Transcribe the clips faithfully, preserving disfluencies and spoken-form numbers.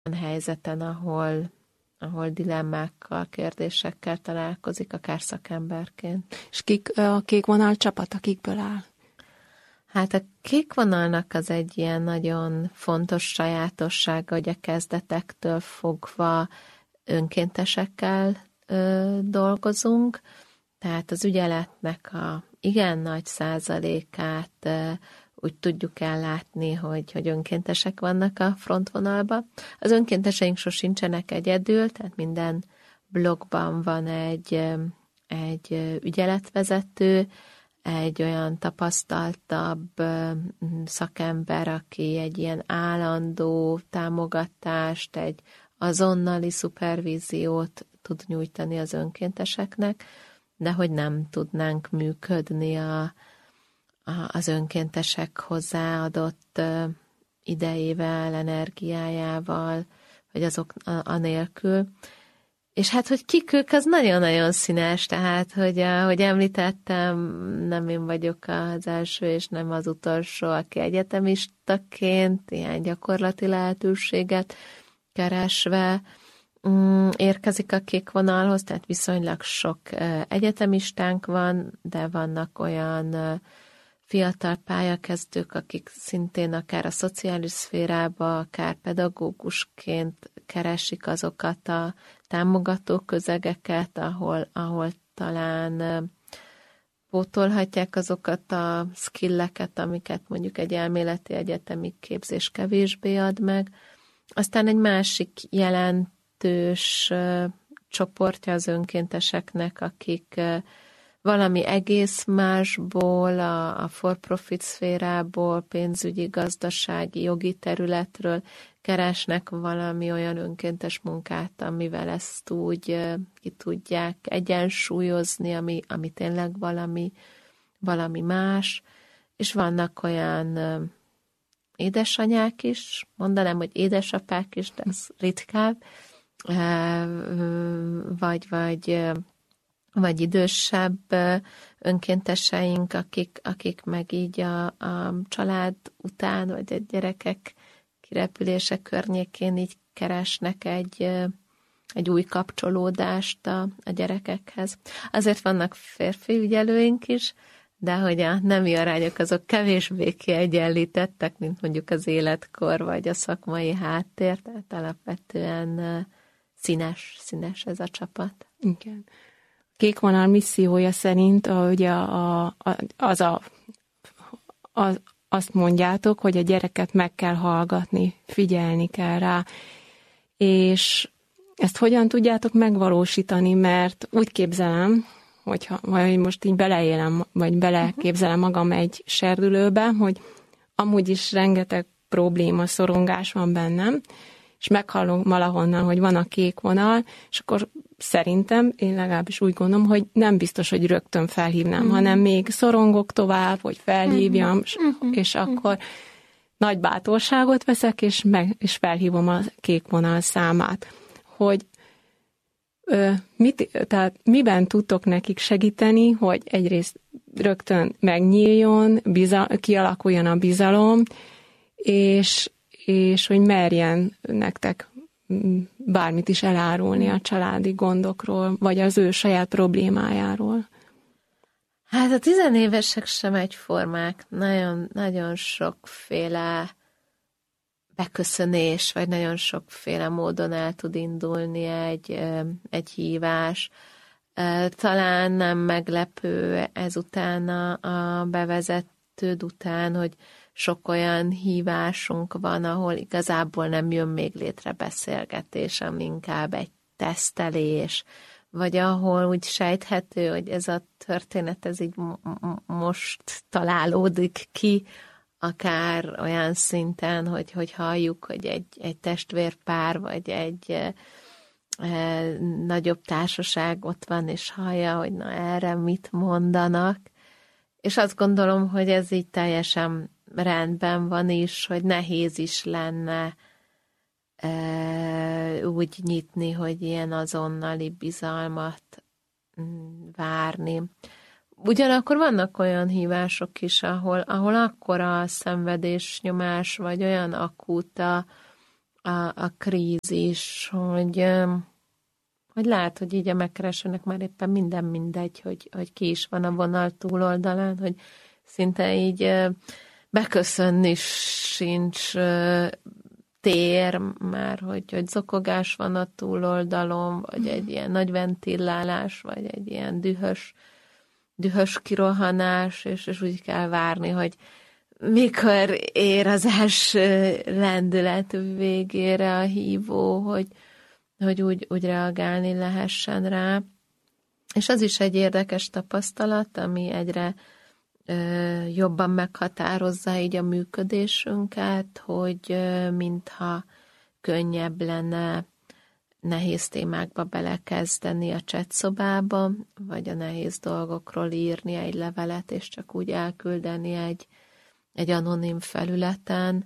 helyzeten, ahol, ahol dilemmákkal, kérdésekkel találkozik, akár szakemberként. És kik a kék vonal csapat, akikből áll? Hát a kék vonalnak az egy ilyen nagyon fontos sajátossága, hogy a kezdetektől fogva önkéntesekkel ö, dolgozunk, tehát az ügyeletnek a igen nagy százalékát ö, úgy tudjuk ellátni, hogy, hogy önkéntesek vannak a frontvonalban. Az önkénteseink sosincsenek egyedül, tehát minden blogban van egy, egy ügyeletvezető, egy olyan tapasztaltabb szakember, aki egy ilyen állandó támogatást, egy azonnali szupervíziót tud nyújtani az önkénteseknek, de hogy nem tudnánk működni a, a, az önkéntesek hozzáadott idejével, energiájával, vagy azok anélkül. És hát, hogy kik ők, az nagyon-nagyon színes, tehát, hogy ahogy említettem, nem én vagyok az első, és nem az utolsó, aki egyetemistaként ilyen gyakorlati lehetőséget keresve érkezik a kék vonalhoz, tehát viszonylag sok egyetemistánk van, de vannak olyan fiatal pályakezdők, akik szintén akár a szociális szférába, akár pedagógusként keresik azokat a támogató közegeket, ahol, ahol talán pótolhatják azokat a skilleket, amiket mondjuk egy elméleti egyetemi képzés kevésbé ad meg. Aztán egy másik jelentős csoportja az önkénteseknek, akik valami egész másból, a, a for-profit szférából, pénzügyi, gazdasági, jogi területről keresnek valami olyan önkéntes munkát, amivel ezt úgy ki tudják egyensúlyozni, ami, ami tényleg valami, valami más. És vannak olyan édesanyák is, mondanám, hogy édesapák is, de ez ritkább, vagy, vagy vagy idősebb önkénteseink, akik, akik meg így a, a család után, vagy a gyerekek kirepülése környékén így keresnek egy, egy új kapcsolódást a, a gyerekekhez. Azért vannak férfi ügyelőink is, de hogy a nemi arányok azok kevésbé kiegyenlítettek, mint mondjuk az életkor, vagy a szakmai háttér, tehát alapvetően színes, színes ez a csapat. Igen. Kék vonal missziója szerint ugye a, a, az a, az, azt mondjátok, hogy a gyereket meg kell hallgatni, figyelni kell rá, és ezt hogyan tudjátok megvalósítani, mert úgy képzelem, hogyha vagy most így beleélem, vagy beleképzelem magam egy serdülőbe, hogy amúgy is rengeteg probléma, szorongás van bennem, és meghallom valahonnan, hogy van a kék vonal, és akkor szerintem, én legalábbis úgy gondolom, hogy nem biztos, hogy rögtön felhívnám, mm. hanem még szorongok tovább, hogy felhívjam, mm-hmm. és mm-hmm. akkor nagy bátorságot veszek, és, meg, és felhívom a kék vonal számát. Hogy ö, mit, tehát miben tudtok nekik segíteni, hogy egyrészt rögtön megnyíljon, bizal, kialakuljon a bizalom, és, és hogy merjen nektek bármit is elárulni a családi gondokról, vagy az ő saját problémájáról. Hát a tizenévesek sem egyformák. Nagyon, nagyon sokféle beköszönés, vagy nagyon sokféle módon el tud indulni egy, egy hívás. Talán nem meglepő ezután a, a bevezetőd után, hogy sok olyan hívásunk van, ahol igazából nem jön még létre beszélgetés, ami inkább egy tesztelés, vagy ahol úgy sejthető, hogy ez a történet ez így most találódik ki, akár olyan szinten, hogy, hogy halljuk, hogy egy, egy testvérpár, vagy egy e, e, nagyobb társaság ott van, és hallja, hogy na erre mit mondanak. És azt gondolom, hogy ez így teljesen rendben van is, hogy nehéz is lenne e, úgy nyitni, hogy ilyen azonnali bizalmat várni. Ugyanakkor vannak olyan hívások is, ahol, ahol akkora szenvedés, nyomás, vagy olyan akut a, a, a krízis, hogy, hogy lát, hogy így a megkeresőnek már éppen minden mindegy, hogy, hogy ki is van a vonal túloldalán, hogy szinte így beköszönni sincs tér már, hogy, hogy zokogás van a túloldalon, vagy egy ilyen nagy ventillálás, vagy egy ilyen dühös, dühös kirohanás, és, és úgy kell várni, hogy mikor ér az első lendület végére a hívó, hogy, hogy úgy, úgy reagálni lehessen rá. És az is egy érdekes tapasztalat, ami egyre ö, jobban meghatározza így a működésünket, hogy ö, mintha könnyebb lenne nehéz témákba belekezdeni a chatszobába, vagy a nehéz dolgokról írni egy levelet, és csak úgy elküldeni egy, egy anonim felületen.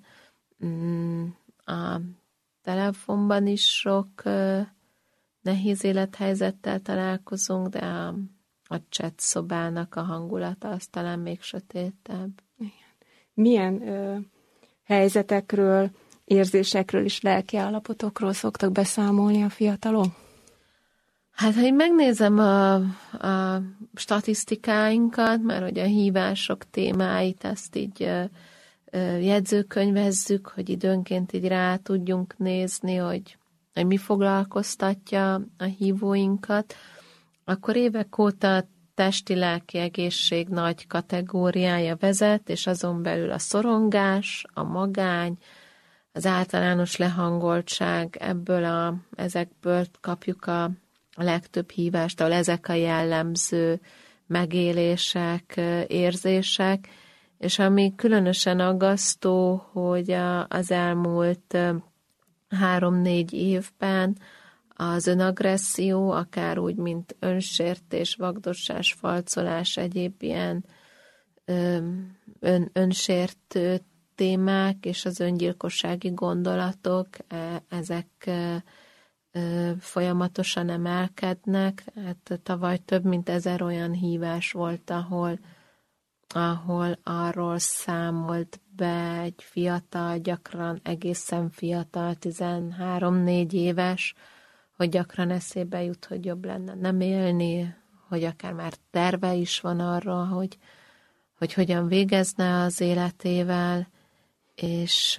A telefonban is sok uh, nehéz élethelyzettel találkozunk, de a, a chatszobának a hangulata az talán még sötétebb. Milyen ö, helyzetekről, érzésekről és lelki állapotokról szoktak beszámolni a fiatalok? Hát, ha én megnézem a, a statisztikáinkat, mert hogy a hívások témáit, ezt így ö, ö, jegyzőkönyvezzük, hogy időnként így rá tudjunk nézni, hogy, hogy mi foglalkoztatja a hívóinkat, akkor évek óta a testi-lelki egészség nagy kategóriája vezet, és azon belül a szorongás, a magány, az általános lehangoltság, ebből a, ezekből kapjuk a, a legtöbb hívást, ahol ezek a jellemző megélések, érzések, és ami különösen aggasztó, hogy a, az elmúlt három-négy évben az önagresszió, akár úgy, mint önsértés, vagdossás, falcolás, egyéb ilyen ön, önsértő témák és az öngyilkossági gondolatok, ezek folyamatosan emelkednek. Hát tavaly több mint ezer olyan hívás volt, ahol, ahol arról számolt be egy fiatal, gyakran egészen fiatal, tizenhárom-négy éves, hogy gyakran eszébe jut, hogy jobb lenne nem élni, hogy akár már terve is van arra, hogy, hogy hogyan végezne az életével, és,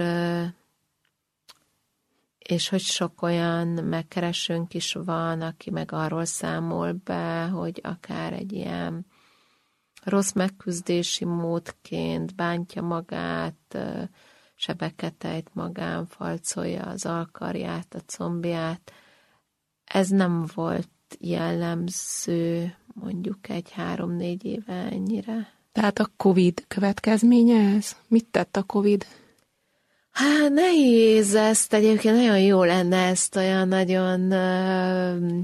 és hogy sok olyan megkeresőnk is van, aki meg arról számol be, hogy akár egy ilyen rossz megküzdési módként bántja magát, sebeket ejt magán, falcolja az alkarját, a combját. Ez nem volt jellemző mondjuk egy három-négy éve ennyire. Tehát a Covid következménye ez? Mit tett a Covid? Hát nehéz ezt, egyébként nagyon jó lenne ezt olyan nagyon uh,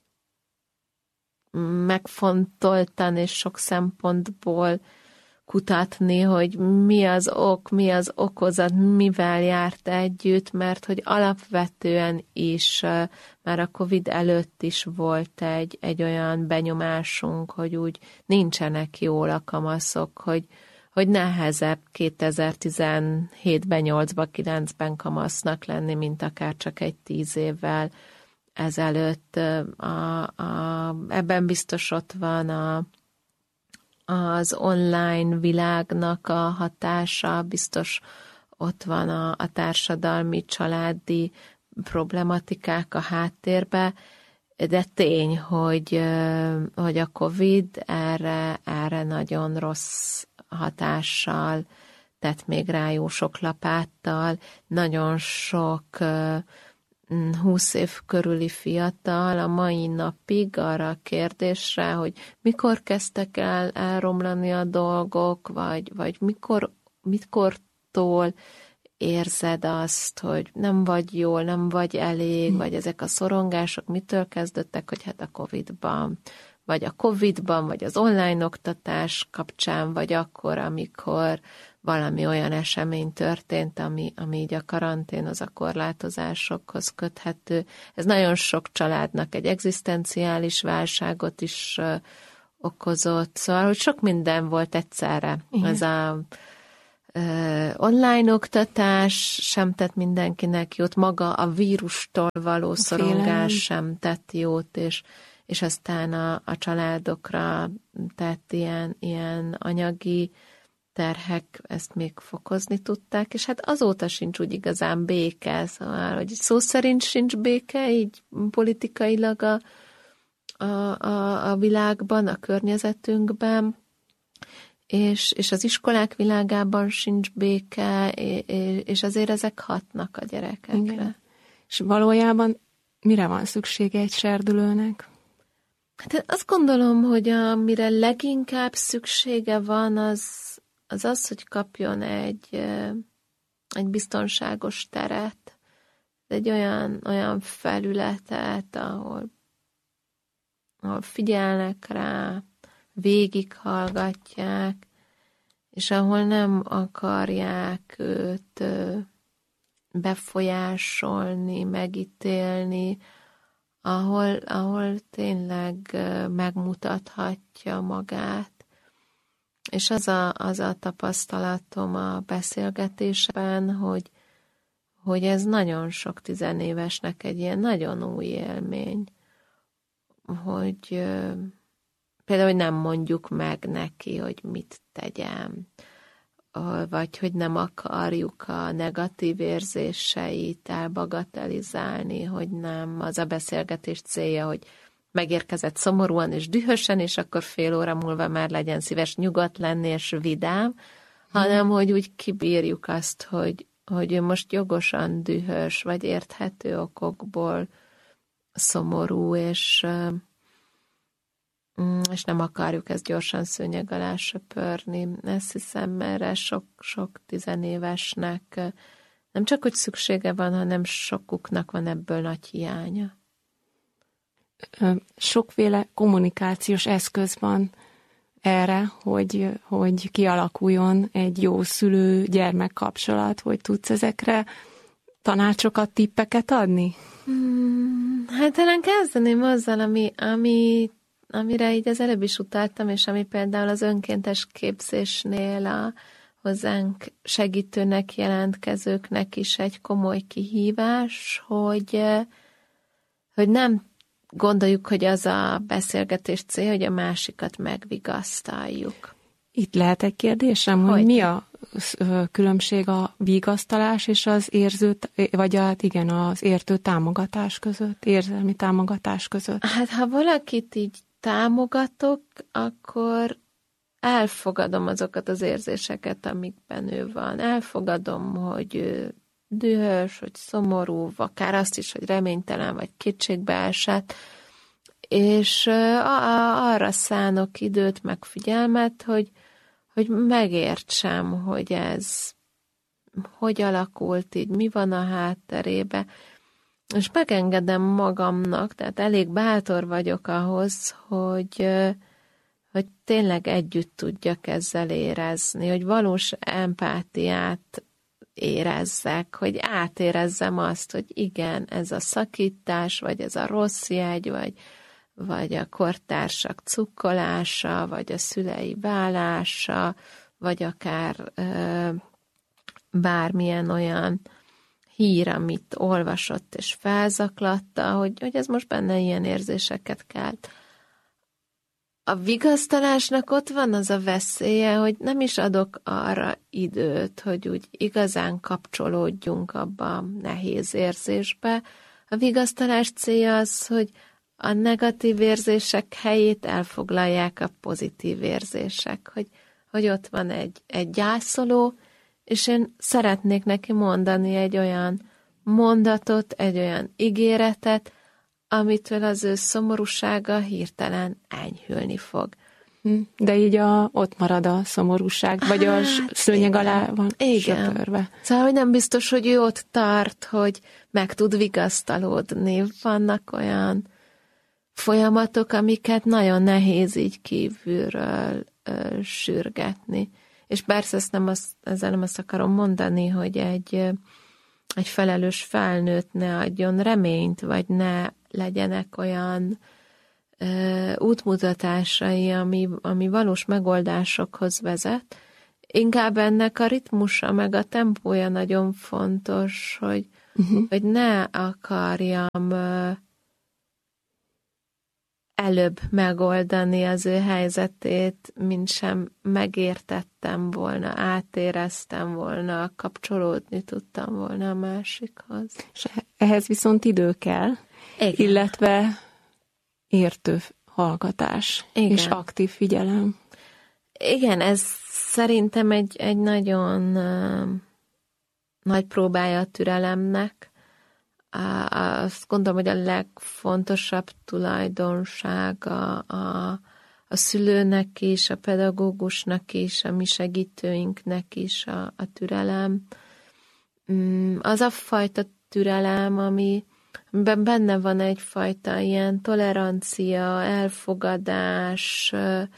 megfontoltan és sok szempontból kutatni, hogy mi az ok, mi az okozat, mivel járt együtt, mert hogy alapvetően is uh, már a Covid előtt is volt egy, egy olyan benyomásunk, hogy úgy nincsenek jól a kamaszok, hogy hogy nehezebb kétezer-tizenhétben, nyolcban, kilencben kamasznak lenni, mint akár csak egy tíz évvel ezelőtt. A, a, ebben biztos ott van a, az online világnak a hatása, biztos ott van a, a társadalmi, családi problematikák a háttérbe, de tény, hogy, hogy a Covid erre, erre nagyon rossz hatással tett még rá jó sok lapáttal. Nagyon sok húsz év körüli fiatal a mai napig arra a kérdésre, hogy mikor kezdtek el elromlani a dolgok, vagy, vagy mikor, mikortól érzed azt, hogy nem vagy jól, nem vagy elég, vagy ezek a szorongások mitől kezdődtek, hogy hát a Covidban, vagy a Covidban, vagy az online oktatás kapcsán, vagy akkor, amikor valami olyan esemény történt, ami, ami így a karanténhoz, a korlátozásokhoz köthető. Ez nagyon sok családnak egy egzisztenciális válságot is uh, okozott, szóval, hogy sok minden volt egyszerre. Igen. Ez a online oktatás sem tett mindenkinek jót, maga a vírustól való szorongás sem tett jót, és, és aztán a, a családokra tett ilyen, ilyen anyagi terhek ezt még fokozni tudták, és hát azóta sincs úgy igazán béke, szóval, hogy szó szerint sincs béke, így politikailag a, a, a, a világban, a környezetünkben, és, és az iskolák világában sincs béke, és azért ezek hatnak a gyerekekre. Igen. És valójában mire van szüksége egy serdülőnek? Hát azt gondolom, hogy amire leginkább szüksége van, az az, az hogy kapjon egy, egy biztonságos teret, egy olyan, olyan felületet, ahol, ahol figyelnek rá, végighallgatják, és ahol nem akarják őt befolyásolni, megítélni, ahol, ahol tényleg megmutathatja magát. És az a, az a tapasztalatom a beszélgetésben, hogy, hogy ez nagyon sok tizenévesnek egy ilyen nagyon új élmény, hogy például, hogy nem mondjuk meg neki, hogy mit tegyen, vagy hogy nem akarjuk a negatív érzéseit elbagatelizálni, hogy nem az a beszélgetés célja, hogy megérkezett szomorúan és dühösen, és akkor fél óra múlva már legyen szíves nyugodt lenni és vidám, hanem hogy úgy kibírjuk azt, hogy, hogy ő most jogosan dühös, vagy érthető okokból szomorú, és, és nem akarjuk ezt gyorsan szőnyeg alá söpörni. Ezt hiszem, erre sok-sok tizenévesnek nem csak, hogy szüksége van, hanem sokuknak van ebből nagy hiánya. Sokféle kommunikációs eszköz van erre, hogy, hogy kialakuljon egy jó szülő-gyermek kapcsolat, hogy tudsz ezekre tanácsokat, tippeket adni? Hmm, hát talán kezdeném azzal, ami, ami, amire így az előbb is utaltam, és ami például az önkéntes képzésnél a hozzánk segítőnek jelentkezőknek is egy komoly kihívás, hogy, hogy nem gondoljuk, hogy az a beszélgetés cél, hogy a másikat megvigasztaljuk. Itt lehet egy kérdésem, hogy, hogy mi a különbség a vigasztalás és az érző, vagy a, igen, az értő támogatás között, érzelmi támogatás között? Hát, ha valakit így támogatok, akkor elfogadom azokat az érzéseket, amikben ő van. Elfogadom, hogy ő dühös, hogy szomorú, akár azt is, hogy reménytelen, vagy kétségbeesett, és arra szánok időt, meg figyelmet, hogy, hogy megértsem, hogy ez hogy alakult így, mi van a hátterébe, és megengedem magamnak, tehát elég bátor vagyok ahhoz, hogy, hogy tényleg együtt tudjak ezzel érezni, hogy valós empátiát érezzek, hogy átérezzem azt, hogy igen, ez a szakítás, vagy ez a rossz jegy, vagy, vagy a kortársak cukkolása, vagy a szülei válása, vagy akár ö, bármilyen olyan hír, amit olvasott és felzaklatta, hogy, hogy ez most benne ilyen érzéseket kelt. A vigasztalásnak ott van az a veszélye, hogy nem is adok arra időt, hogy úgy igazán kapcsolódjunk abba a nehéz érzésbe. A vigasztalás célja az, hogy a negatív érzések helyét elfoglalják a pozitív érzések, hogy, hogy ott van egy, egy gyászoló, és én szeretnék neki mondani egy olyan mondatot, egy olyan ígéretet, amitől az ő szomorúsága hirtelen enyhülni fog. De így a, ott marad a szomorúság, vagy hát, a szőnyeg alá van söpörve. Szóval, hogy nem biztos, hogy ő ott tart, hogy meg tud vigasztalódni. Vannak olyan folyamatok, amiket nagyon nehéz így kívülről ö, sürgetni. És persze ezt nem azt, ezzel nem azt akarom mondani, hogy egy, egy felelős felnőtt ne adjon reményt, vagy ne legyenek olyan ö, útmutatásai, ami, ami valós megoldásokhoz vezet. inkább ennek a ritmusa, meg a tempója nagyon fontos, hogy, uh-huh. hogy ne akarjam előbb megoldani az ő helyzetét, mint sem megértettem volna, átéreztem volna, kapcsolódni tudtam volna a másikhoz. És ehhez viszont idő kell, igen. illetve értő hallgatás igen. és aktív figyelem. Igen, ez szerintem egy, egy nagyon uh, nagy próbája a türelemnek. Azt gondolom, hogy a legfontosabb tulajdonság a, a, a szülőnek is, a pedagógusnak is, a mi segítőinknek is a, a türelem. Az a fajta türelem, ami, amiben benne van egyfajta ilyen tolerancia, elfogadás,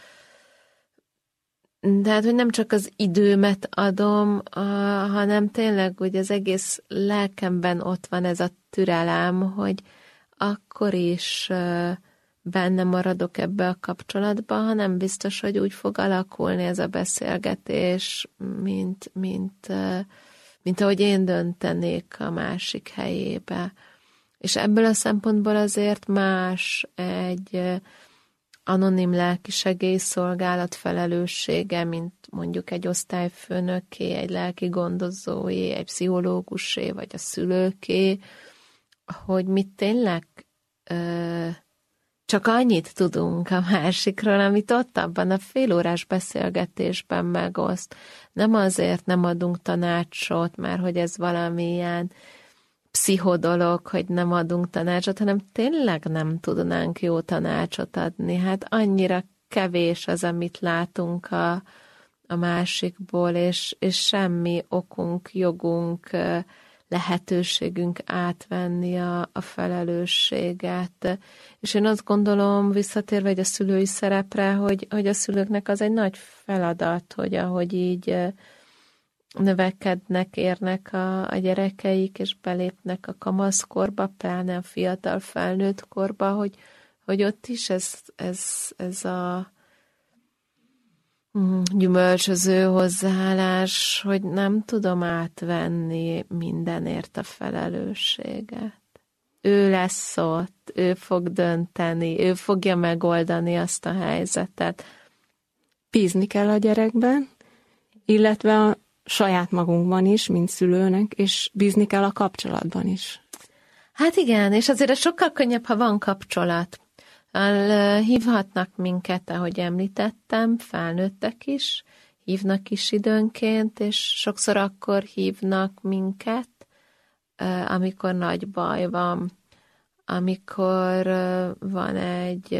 tehát, hogy nem csak az időmet adom, hanem tényleg, hogy az egész lelkemben ott van ez a türelem, hogy akkor is benne maradok ebbe a kapcsolatba, ha nem biztos, hogy úgy fog alakulni ez a beszélgetés, mint, mint, mint ahogy én döntenék a másik helyébe. És ebből a szempontból azért más egy anonim lelki segélyszolgálat felelőssége, mint mondjuk egy osztályfőnöké, egy lelki gondozóé, egy pszichológusé, vagy a szülőké, hogy mi tényleg ö, csak annyit tudunk a másikról, amit ott abban a félórás beszélgetésben megoszt. Nem azért nem adunk tanácsot, mert hogy ez valamilyen pszichodolog, hogy nem adunk tanácsot, hanem tényleg nem tudnánk jó tanácsot adni. Hát annyira kevés az, amit látunk a, a másikból, és, és semmi okunk, jogunk, lehetőségünk átvenni a, a felelősséget. És én azt gondolom, visszatérve egy a szülői szerepre, hogy, hogy a szülőknek az egy nagy feladat, hogy ahogy így növekednek, érnek a, a gyerekeik, és belépnek a kamaszkorba, pláne a fiatal felnőtt korba, hogy, hogy ott is ez, ez, ez a gyümölcsöző hozzáállás, hogy nem tudom átvenni mindenért a felelősséget. Ő lesz ott, ő fog dönteni, ő fogja megoldani azt a helyzetet. Bízni kell a gyerekben, illetve a saját magunkban is, mint szülőnek, és bízni kell a kapcsolatban is. Hát igen, és azért sokkal könnyebb, ha van kapcsolat. Hívhatnak minket, ahogy említettem, felnőttek is, hívnak is időnként, és sokszor akkor hívnak minket, amikor nagy baj van, amikor van egy,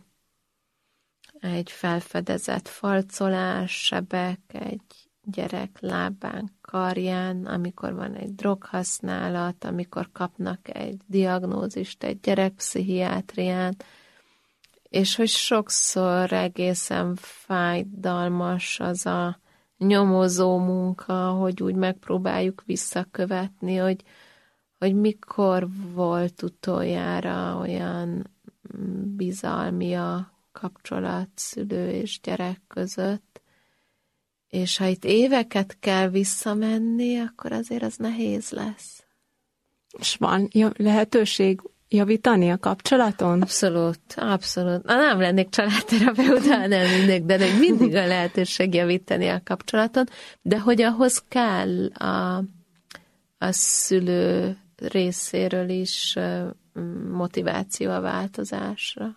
egy felfedezett falcolás, sebek, egy gyerek lábán, karján, amikor van egy droghasználat, amikor kapnak egy diagnózist egy gyerekpszichiátrián, és hogy sokszor egészen fájdalmas az a nyomozó munka, hogy úgy megpróbáljuk visszakövetni, hogy, hogy mikor volt utoljára olyan bizalmi a kapcsolat szülő és gyerek között, és ha itt éveket kell visszamenni, akkor azért az nehéz lesz. És van lehetőség javítani a kapcsolaton? Abszolút, abszolút. Na, nem lennék családterapeuta, nem mindig, de még mindig a lehetőség javítani a kapcsolaton, de hogy ahhoz kell a, a szülő részéről is motiváció a változásra.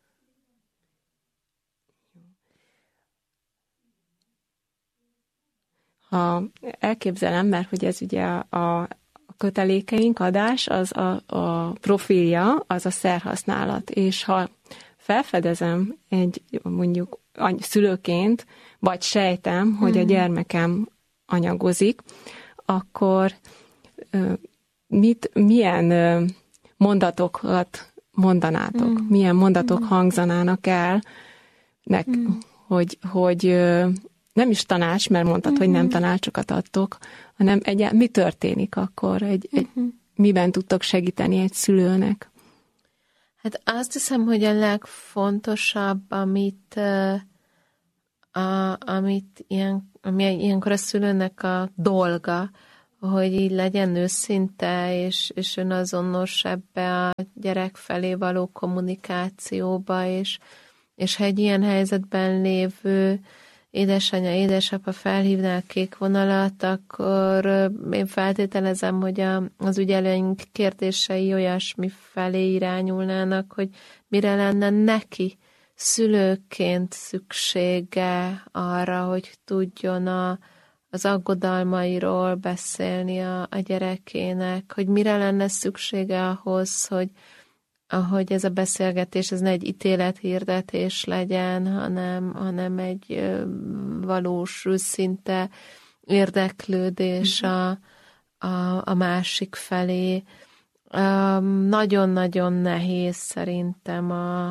Ha elképzelem, mert hogy ez ugye a, a kötelékeink adás, az a, a profilja, az a szerhasználat, és ha felfedezem egy mondjuk szülőként, vagy sejtem, hogy a gyermekem anyagozik, akkor mit, milyen mondatokat mondanátok, mm. milyen mondatok mm. hangzanának el, nek, mm. hogy, hogy nem is tanács, mert mondtad, mm. hogy nem tanácsokat adtok, hanem egy, mi történik akkor, egy, egy, mm. miben tudtok segíteni egy szülőnek? Hát azt hiszem, hogy a legfontosabb, amit, a, amit ilyen, ami ilyenkor a szülőnek a dolga, hogy így legyen őszinte, és, és önazonos ebbe a gyerek felé való kommunikációba, és, és ha egy ilyen helyzetben lévő édesanyja, édesapa felhívná a kék vonalat, akkor én feltételezem, hogy a, az ügyelőink kérdései olyasmi felé irányulnának, hogy mire lenne neki szülőként szüksége arra, hogy tudjon a, az aggodalmairól beszélni a, a gyerekének, hogy mire lenne szüksége ahhoz, hogy ahogy ez a beszélgetés, ez ne egy ítélethirdetés legyen, hanem, hanem egy ö, valós, őszinte érdeklődés a, a, a másik felé. Um, nagyon-nagyon nehéz szerintem a,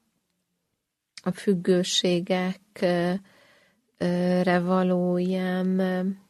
a függőségekre való ilyen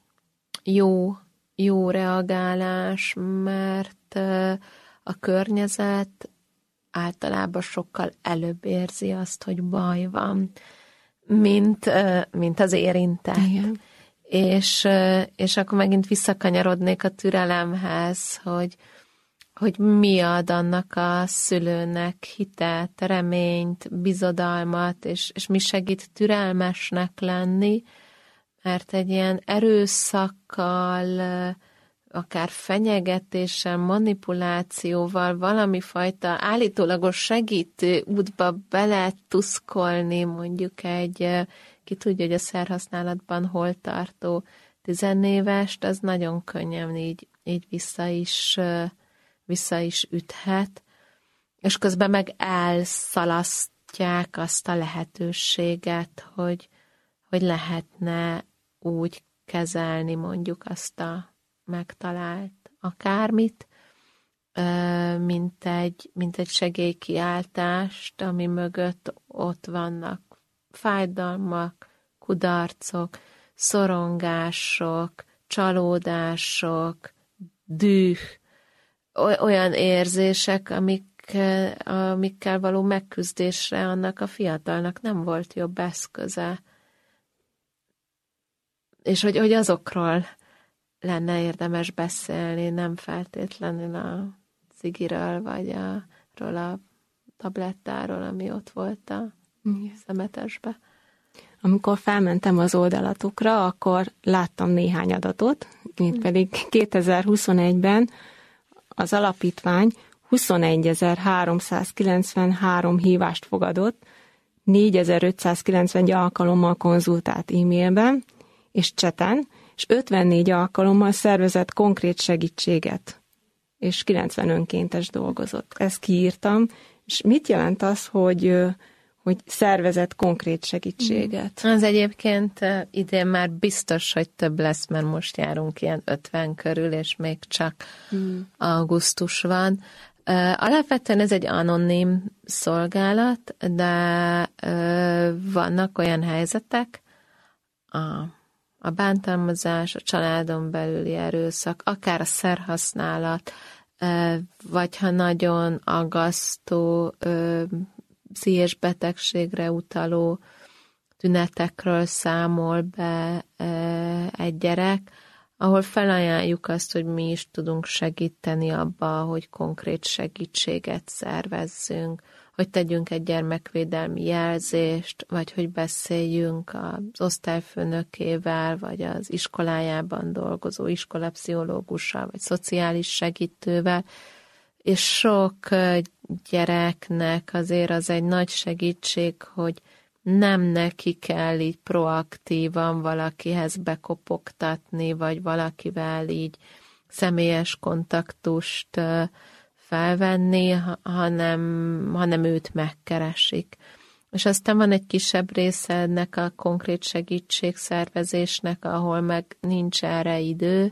jó, jó reagálás, mert a környezet általában sokkal előbb érzi azt, hogy baj van, mint, mint az érintett. Igen. És, és akkor megint visszakanyarodnék a türelemhez, hogy, hogy mi ad annak a szülőnek hitet, reményt, bizodalmat, és, és mi segít türelmesnek lenni, mert egy ilyen erőszakkal, akár fenyegetéssel, manipulációval, valami fajta állítólagos segítő útba bele tuszkolni, mondjuk egy, ki tudja, hogy a szerhasználatban hol tartó tizenévest, az nagyon könnyen így, így vissza is, vissza is üthet, és közben meg elszalasztják azt a lehetőséget, hogy, hogy lehetne úgy kezelni mondjuk azt a megtalált akármit, mint egy, mint egy segélykiáltást, ami mögött ott vannak fájdalmak, kudarcok, szorongások, csalódások, düh, olyan érzések, amik, amikkel való megküzdésre annak a fiatalnak nem volt jobb eszköze. És hogy, hogy azokról lenne érdemes beszélni, nem feltétlenül a cigiről, vagy a, a tablettáról, ami ott volt a Igen. szemetesbe. Amikor felmentem az oldalatokra, akkor láttam néhány adatot, itt pedig kétezer-huszonegyben az alapítvány huszonegyezer-háromszázkilencvenhárom hívást fogadott, négyezer-ötszázkilencven alkalommal konzultált e-mailben és cseten, és ötvennégy alkalommal szervezett konkrét segítséget, és kilencven önkéntes dolgozott. Ezt kiírtam, és mit jelent az, hogy, hogy szervezett konkrét segítséget? Az egyébként idén már biztos, hogy több lesz, mert most járunk ilyen ötven körül, és még csak hmm. augusztus van. Alapvetően ez egy anonim szolgálat, de vannak olyan helyzetek, a a bántalmazás, a családon belüli erőszak, akár a szerhasználat, vagy ha nagyon aggasztó, pszichés betegségre utaló tünetekről számol be egy gyerek, ahol felajánljuk azt, hogy mi is tudunk segíteni abba, hogy konkrét segítséget szervezzünk, hogy tegyünk egy gyermekvédelmi jelzést, vagy hogy beszéljünk az osztályfőnökével, vagy az iskolájában dolgozó iskolapszichológussal, vagy szociális segítővel, és sok gyereknek azért az egy nagy segítség, hogy nem neki kell így proaktívan valakihez bekopogtatni, vagy valakivel így személyes kontaktust felvenni, hanem, hanem őt megkeresik. És aztán van egy kisebb része ennek a konkrét segítségszervezésnek, ahol meg nincs erre idő.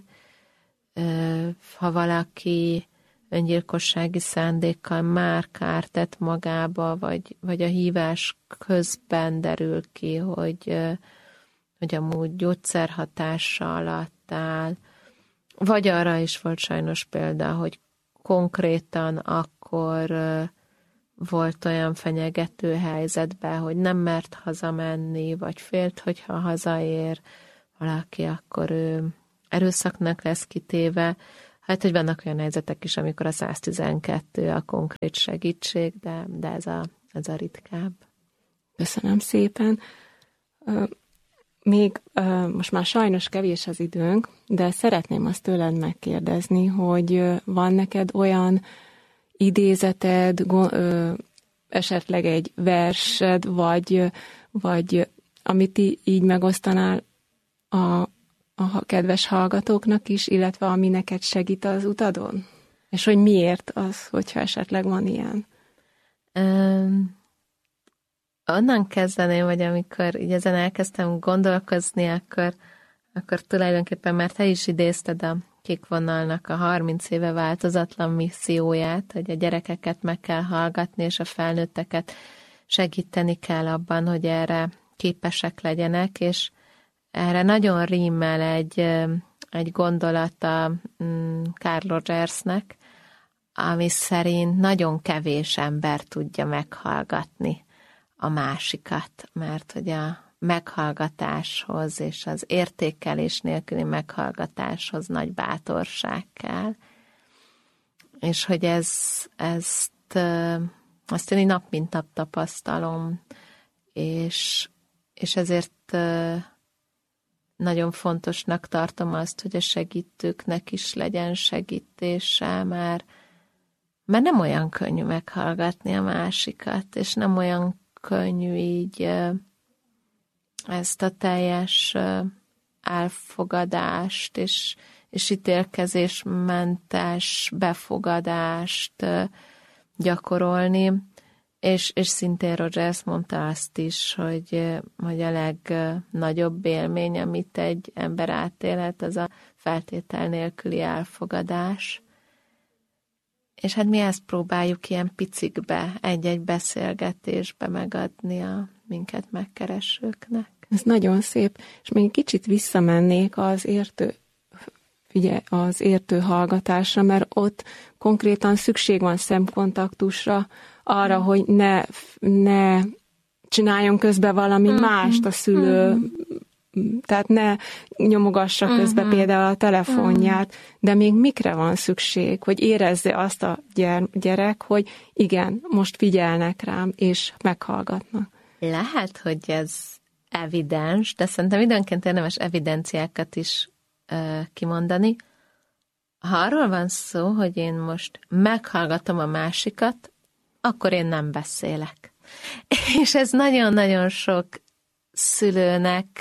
Ha valaki öngyilkossági szándékkal már kárt tett magába, vagy, vagy a hívás közben derül ki, hogy, hogy amúgy gyógyszerhatása alatt áll. Vagy arra is volt sajnos példa, hogy konkrétan akkor volt olyan fenyegető helyzetben, hogy nem mert hazamenni, vagy félt, hogyha hazaér valaki, akkor ő erőszaknak lesz kitéve. Hát, hogy vannak olyan helyzetek is, amikor a száz tizenkettő a konkrét segítség, de, de ez, a, ez a ritkább. Köszönöm szépen. Még most már sajnos kevés az időnk, de szeretném azt tőled megkérdezni, hogy van neked olyan idézeted, esetleg egy versed, vagy, vagy amit így megosztanál a, a kedves hallgatóknak is, illetve ami neked segít az utadon? És hogy miért az, hogyha esetleg van ilyen? Um, onnan kezdeném, hogy amikor így ezen elkezdtem gondolkozni, akkor, akkor tulajdonképpen, mert te is idézted a Kék Vonalnak a harminc éve változatlan misszióját, hogy a gyerekeket meg kell hallgatni, és a felnőtteket segíteni kell abban, hogy erre képesek legyenek, és erre nagyon rímmel egy, egy gondolata Carl Rogersnek, ami szerint nagyon kevés ember tudja meghallgatni a másikat, mert hogy a meghallgatáshoz és az értékelés nélküli meghallgatáshoz nagy bátorság kell. És hogy ez, ezt, ezt én nap mint nap tapasztalom, és, és ezért nagyon fontosnak tartom azt, hogy a segítőknek is legyen segítése, mert, mert nem olyan könnyű meghallgatni a másikat, és nem olyan könnyű így ezt a teljes elfogadást és, és ítélkezésmentes befogadást gyakorolni, és, és szintén Rogers mondta azt is, hogy, hogy a legnagyobb élmény, amit egy ember átélhet, az a feltétel nélküli elfogadás. És hát mi ezt próbáljuk ilyen picikbe, egy-egy beszélgetésbe megadni a minket megkeresőknek. Ez nagyon szép, és még kicsit visszamennék az értő, figyelj, az értő hallgatásra, mert ott konkrétan szükség van szemkontaktusra, arra, hogy ne, ne csináljon közben valami uh-huh. mást a szülő, uh-huh. tehát ne nyomogassa közben uh-huh. például a telefonját, uh-huh. de még mikre van szükség, hogy érezze azt a gyerek, hogy igen, most figyelnek rám, és meghallgatnak. Lehet, hogy ez evidens, de szerintem időnként érdemes evidenciákat is uh, kimondani. Ha arról van szó, hogy én most meghallgatom a másikat, akkor én nem beszélek. És ez nagyon-nagyon sok szülőnek,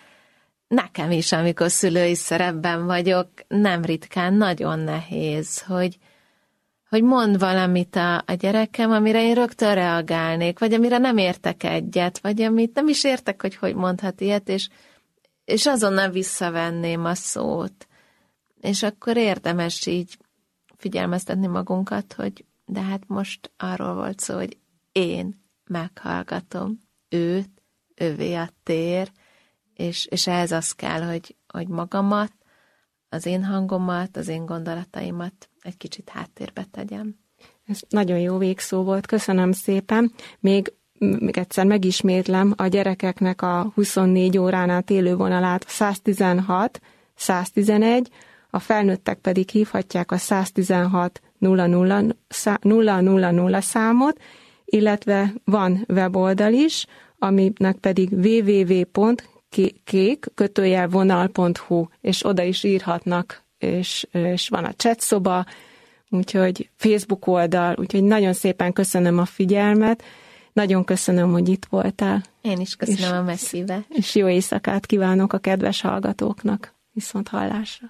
nekem is, amikor szülői szerepben vagyok, nem ritkán nagyon nehéz, hogy, hogy mond valamit a, a gyerekem, amire én rögtön reagálnék, vagy amire nem értek egyet, vagy amit nem is értek, hogy hogy mondhat ilyet, és, és azonnal visszavenném a szót. És akkor érdemes így figyelmeztetni magunkat, hogy de hát most arról volt szó, hogy én meghallgatom őt, ővé a tér, és, és ehhez az kell, hogy, hogy magamat, az én hangomat, az én gondolataimat egy kicsit háttérbe tegyem. Ez nagyon jó végszó volt, köszönöm szépen. Még, még egyszer megismétlem a gyerekeknek a huszonnégy órán át élő vonalát, száz tizenhat száz tizenegy, a felnőttek pedig hívhatják a száz tizenhat nulla nulla nulla számot, illetve van weboldal is, aminek pedig double-u double-u double-u pont kék kötőjel vonal pont hu, és oda is írhatnak, és, és van a chat szoba, úgyhogy Facebook oldal, úgyhogy nagyon szépen köszönöm a figyelmet, nagyon köszönöm, hogy itt voltál. Én is köszönöm és, a meghívást. És jó éjszakát kívánok a kedves hallgatóknak. Viszont hallásra.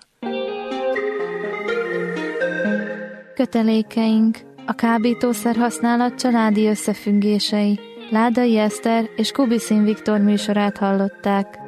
Kötelékeink. A kábítószer használat családi összefüggései. Ládai Eszter és Kubiszin Viktor műsorát hallották.